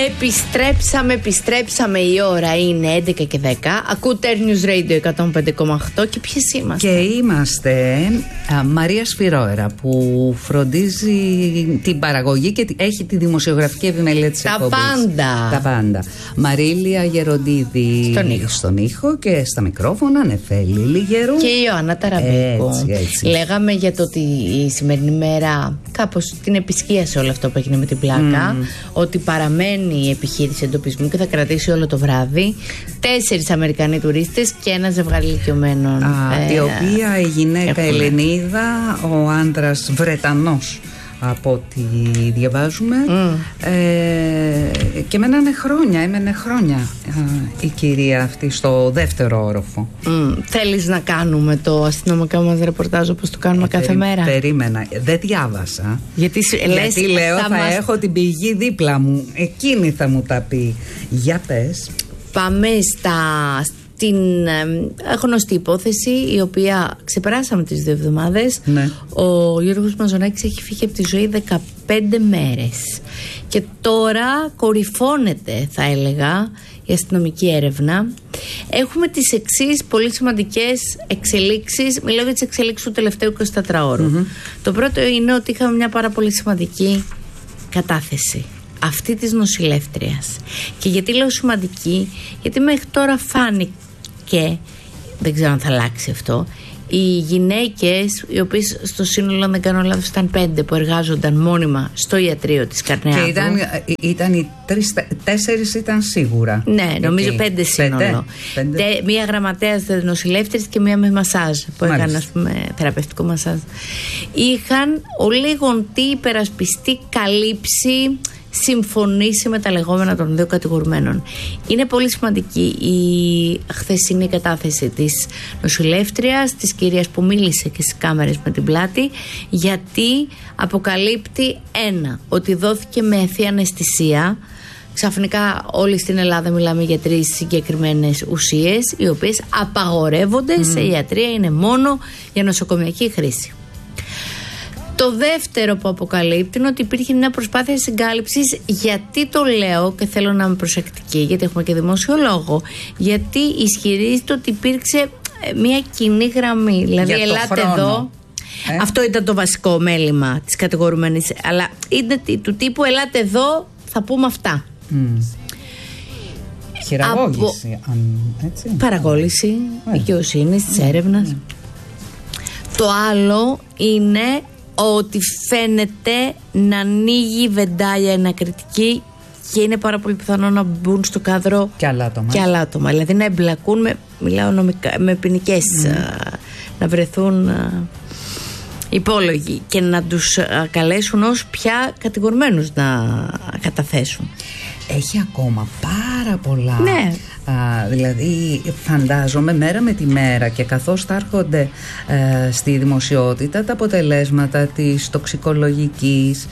Επιστρέψαμε. Η ώρα είναι 11 και 10. Ακούτε News Radio 105,8. Και ποιες είμαστε? Και είμαστε Μαρία Σφυρόερα, που φροντίζει την παραγωγή και έχει τη δημοσιογραφική επιμέλεια της εκπομπής. Τα πάντα. Μαρίλια Γεροντίδη στον ήχο και στα μικρόφωνα Νεφέλη Λιγερού και η Ιωάννα Ταραμπίκου. Έτσι. Λέγαμε για το ότι η σημερινή μέρα κάπως την επισκίασε όλο αυτό που έγινε με την πλάκα, ότι παραμένει η επιχείρηση εντοπισμού και θα κρατήσει όλο το βράδυ. 4 Αμερικανοί τουρίστες και ένα ζευγάρι ηλικιωμένων. Η οποία η γυναίκα Ελληνίδα, ο άντρας Βρετανός, από ό,τι διαβάζουμε. Και έμενε χρόνια η κυρία αυτή στο δεύτερο όροφο. Θέλεις να κάνουμε το αστυνομικό μας ρεπορτάζ όπως το κάνουμε κάθε μέρα? Περίμενα, δεν διάβασα. Γιατί λέω θα έχω την πηγή δίπλα μου, εκείνη θα μου τα πει. Για πες. Πάμε στην γνωστή υπόθεση, η οποία ξεπεράσαμε τις 2 εβδομάδες. Ναι. Ο Γιώργος Μαζονάκης έχει φύγει από τη ζωή 15 μέρες και τώρα κορυφώνεται, θα έλεγα, η αστυνομική έρευνα. Έχουμε τις εξής πολύ σημαντικές εξελίξεις. Μιλάω για τις εξελίξεις του τελευταίου 24ωρου. Το πρώτο είναι ότι είχαμε μια πάρα πολύ σημαντική κατάθεση, αυτή της νοσηλεύτριας. Και γιατί λέω σημαντική? Γιατί μέχρι τώρα φάνηκε, δεν ξέρω αν θα αλλάξει αυτό, οι γυναίκες, οι οποίες στο σύνολο, αν δεν κάνω λάθος, ήταν 5 που εργάζονταν μόνιμα στο ιατρείο της Καρνεάδου. Και ήταν οι 4 ήταν σίγουρα. Ναι, νομίζω 5 σύνολο. 5. Μία γραμματέας νοσηλεύτριας και μία με μασάζ που έκανε, ας πούμε, θεραπευτικό μασάζ. Είχαν ο λίγον τι υπερασπιστεί, καλύψει, συμφωνήσει με τα λεγόμενα των 2 κατηγορουμένων. Είναι πολύ σημαντική η χθεσινή κατάθεση της νοσηλεύτριας, της κυρίας που μίλησε και στις κάμερες με την πλάτη, γιατί αποκαλύπτει ότι δόθηκε με αιθή αναισθησία. Ξαφνικά όλοι στην Ελλάδα μιλάμε για 3 συγκεκριμένες ουσίες, οι οποίες απαγορεύονται σε ιατρία, είναι μόνο για νοσοκομιακή χρήση. Το δεύτερο που αποκαλύπτει είναι ότι υπήρχε μια προσπάθεια συγκάλυψης. Γιατί το λέω και θέλω να είμαι προσεκτική, γιατί έχουμε και δημόσιο λόγο? Γιατί ισχυρίζεται ότι υπήρξε μια κοινή γραμμή. Δηλαδή, ελάτε εδώ. Αυτό ήταν το βασικό μέλημα της κατηγορουμένης. Αλλά είναι του τύπου, ελάτε εδώ, θα πούμε αυτά. Χειραγώγηση, έτσι. Παρακόλληση δικαιοσύνης, της έρευνας. Το άλλο είναι ότι φαίνεται να ανοίγει βεντάλια ανακριτική και είναι πάρα πολύ πιθανό να μπουν στο κάδρο και άλλα άτομα. Δηλαδή να εμπλακούν μιλάω νομικά, με ποινικές, να βρεθούν υπόλογοι και να τους καλέσουν ως πια κατηγορμένους να καταθέσουν. Έχει ακόμα πάρα πολλά. Ναι. Δηλαδή φαντάζομαι μέρα με τη μέρα και καθώς θα έρχονται στη δημοσιότητα τα αποτελέσματα της τοξικολογικής,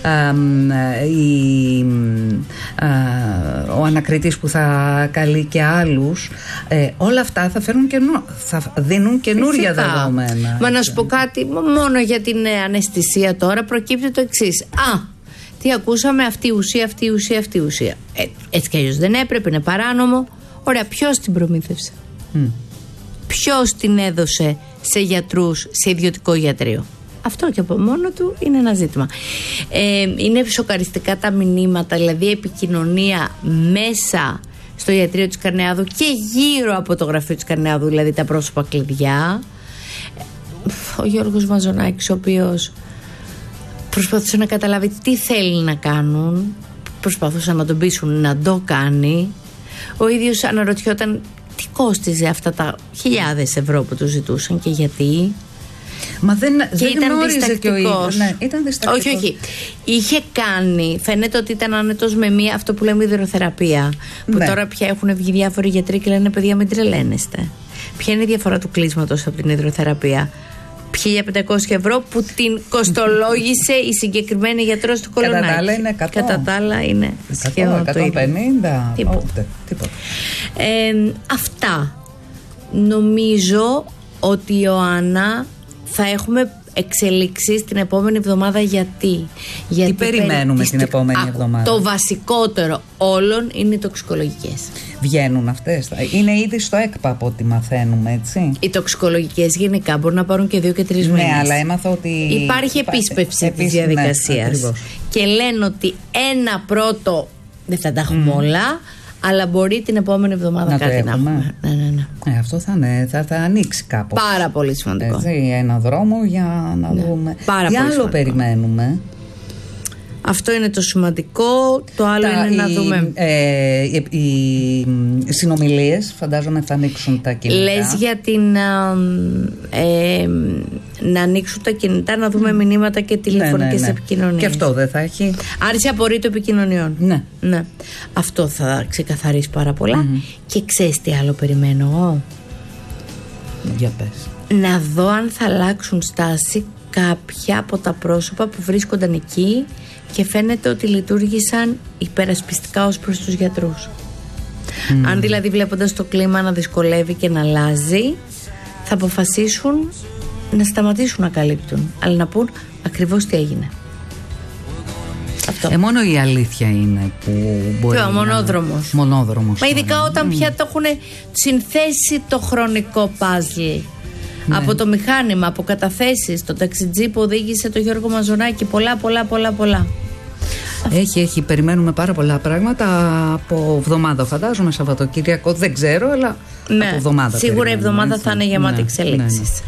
ο ανακριτής που θα καλεί και άλλους, όλα αυτά θα φέρουν θα δίνουν καινούρια δεδομένα. Μα να σου πω κάτι, μόνο για την αναισθησία τώρα προκύπτει το εξής. Τι ακούσαμε, αυτή η ουσία. Έτσι κι αλλιώς δεν έπρεπε, είναι παράνομο. Ωραία, ποιος την προμήθευσε? Ποιος την έδωσε σε γιατρούς, σε ιδιωτικό ιατρείο? Αυτό και από μόνο του είναι ένα ζήτημα. Είναι σοκαριστικά τα μηνύματα, δηλαδή επικοινωνία μέσα στο ιατρείο της Καρνεάδου και γύρω από το γραφείο της Καρνεάδου, δηλαδή τα πρόσωπα κλειδιά. Ο Γιώργος Μαζονάκης, ο οποίος προσπαθούσε να καταλάβει τι θέλει να κάνουν, προσπαθούσαν να τον πείσουν να το κάνει. Ο ίδιος αναρωτιόταν τι κόστιζε αυτά τα χιλιάδες ευρώ που του ζητούσαν και γιατί. Μα δεν γνώριζε και ο ίδιος. Ναι, ήταν διστακτικός. Όχι. Είχε κάνει, φαίνεται ότι ήταν άνετος με αυτό που λέμε υδροθεραπεία. Που τώρα πια έχουν βγει διάφοροι γιατροί και λένε, παιδιά, μην τρελαίνεστε. Ποια είναι η διαφορά του κλείσματος από την υδροθεραπεία? 1.500 ευρώ που την κοστολόγησε η συγκεκριμένη γιατρός του Κολονάκη. Κατά τα άλλα είναι 100. Κατά τα άλλα είναι 150. Τίποτα. Αυτά. Νομίζω ότι η Ιωάννα θα έχουμε εξελίξεις την επόμενη εβδομάδα. Γιατί περιμένουμε την επόμενη εβδομάδα? Το βασικότερο όλων είναι οι τοξικολογικές. Βγαίνουν αυτές? Είναι ήδη στο ΕΚΠΑ από ό,τι μαθαίνουμε, έτσι. Οι τοξικολογικές γενικά μπορούν να πάρουν και 2 και 3 μήνες. Ναι, αλλά έμαθα ότι υπάρχει επίσπευση της διαδικασίας. Ναι, και λένε ότι ένα πρώτο δεν θα τα έχουμε όλα, αλλά μπορεί την επόμενη εβδομάδα να κάτι να έχουμε. Ναι. Αυτό θα ανοίξει κάπως. Πάρα πολύ σημαντικό. Έτσι, ένα δρόμο για να δούμε. Τι άλλο σημαντικό περιμένουμε? Αυτό είναι το σημαντικό. Το άλλο είναι να δούμε. Οι συνομιλίες, φαντάζομαι, θα ανοίξουν τα κινητά. Λες για να ανοίξουν τα κινητά, να δούμε μηνύματα και τηλεφωνικές επικοινωνίες. Και αυτό δεν θα έχει. Άρση απορρίτου επικοινωνιών. Ναι. Αυτό θα ξεκαθαρίσει πάρα πολλά. Και ξέρεις τι άλλο περιμένω εγώ? Για πες. Να δω αν θα αλλάξουν στάση κάποια από τα πρόσωπα που βρίσκονταν εκεί και φαίνεται ότι λειτουργήσαν υπερασπιστικά ως προς τους γιατρούς. Αν δηλαδή βλέποντας το κλίμα να δυσκολεύει και να αλλάζει, θα αποφασίσουν να σταματήσουν να καλύπτουν, αλλά να πούν ακριβώς τι έγινε. Αυτό. Μόνο η αλήθεια είναι που μπορεί μονόδρομος. Μα ειδικά όταν πια το έχουν συνθέσει το χρονικό παζλ. Ναι. Από το μηχάνημα, από καταθέσεις, το ταξιτζί που οδήγησε το Γιώργο Μαζονάκη, πολλά. Έχει, περιμένουμε πάρα πολλά πράγματα από εβδομάδα, φαντάζομαι, Σαββατοκύριακο, δεν ξέρω, αλλά από εβδομάδα. Σίγουρα η εβδομάδα θα είναι γεμάτη εξελίξεις.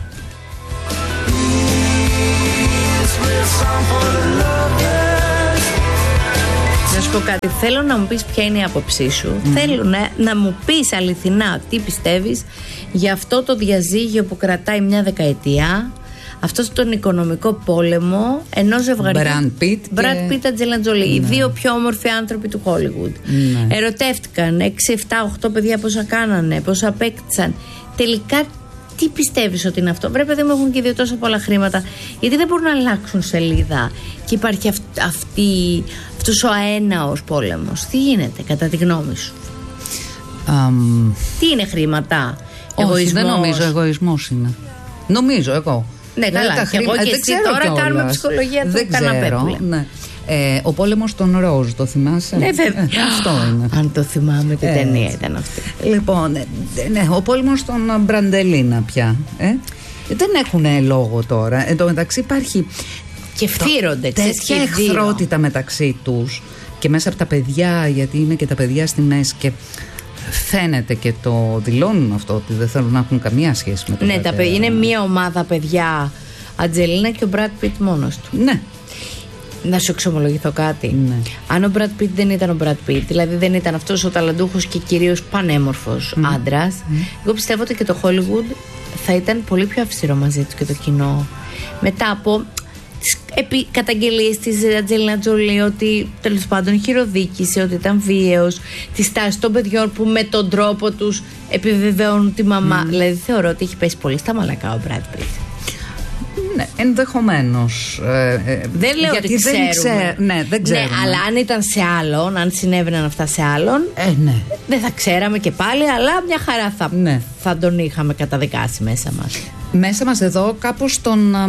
Να σου πω κάτι, θέλω να μου πεις ποια είναι η άποψή σου. Θέλω να μου πεις αληθινά τι πιστεύεις για αυτό το διαζύγιο που κρατάει μια δεκαετία, αυτό τον οικονομικό πόλεμο ενός ζευγαριού. Brad Pitt, Angelina Jolie, οι δύο πιο όμορφοι άνθρωποι του Hollywood. Ερωτεύτηκαν 6, 7, 8 παιδιά, πόσα κάνανε, πόσα απέκτησαν. Τελικά τι πιστεύεις ότι είναι αυτό? Πρέπει να έχουν και δύο τόσα πολλά χρήματα, γιατί δεν μπορούν να αλλάξουν σελίδα και υπάρχει αυτός ο αέναος πόλεμος. Τι γίνεται κατά τη γνώμη σου? Τι είναι χρήματα? Όχι, δεν νομίζω εγωισμός είναι. Νομίζω εγώ. Ναι, καλά, και εγώ και εσύ τώρα κάνουμε ψυχολογία του καναπέ. Ο πόλεμος των Ροζ, το θυμάσαι? Ναι, βέβαια. Αυτό είναι. Αν το θυμάμαι, τι ταινία ήταν αυτή. Λοιπόν, ο πόλεμος των Μπραντελίνα πια. Δεν έχουν λόγο τώρα. Εν τω μεταξύ υπάρχει και φθύρονται τέτοια εχθρότητα μεταξύ τους και μέσα από τα παιδιά, γιατί είναι και τα παιδιά στη μέση και φαίνεται και το δηλώνουν αυτό, ότι δεν θέλουν να έχουν καμία σχέση με το πατέρα. Ναι, είναι μία ομάδα παιδιά, Αντζελίνα και ο Μπραντ Πιτ μόνος του. Ναι. Να σου εξομολογηθώ κάτι. Αν ο Μπραντ Πιτ δεν ήταν ο Μπραντ Πιτ, δηλαδή δεν ήταν αυτός ο ταλαντούχος και κυρίως πανέμορφος άντρας, εγώ πιστεύω ότι και το Hollywood θα ήταν πολύ πιο αυστηρό μαζί του και το κοινό. Μετά από τις καταγγελίες της Αντζελίνα Τζολί ότι τέλος πάντων χειροδίκησε, ότι ήταν βίαιος, τη στάση των παιδιών που με τον τρόπο τους επιβεβαιώνουν τη μαμά. Δηλαδή θεωρώ ότι έχει πέσει πολύ στα μαλακά ο Μπραντ Πιτ. Ναι, ενδεχομένως. Δεν λέω ότι ξέρουμε. Δεν ξέρουμε. Ναι, αλλά αν ήταν σε άλλον, αν συνέβαιναν αυτά σε άλλον, δεν θα ξέραμε και πάλι, αλλά μια χαρά θα τον είχαμε καταδικάσει μέσα μας. Μέσα μας εδώ κάπως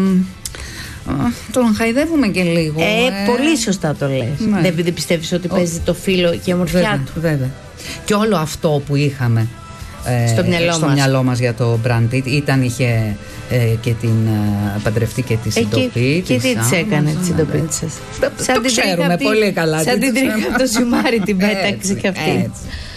τον χαϊδεύουμε και λίγο. Πολύ σωστά το λες. Δεν πιστεύεις ότι παίζει το φύλο και η ομορφιά του? Βέβαια. Και όλο αυτό που είχαμε στο μυαλό μας για το Brad Pitt είχε και την παντρευτή και τη συντοπή. Και τι της έκανε τη συντοπή της? Το ξέρουμε πολύ καλά. Σαν την τρίχα από το ζυμάρι την πέταξε και αυτή.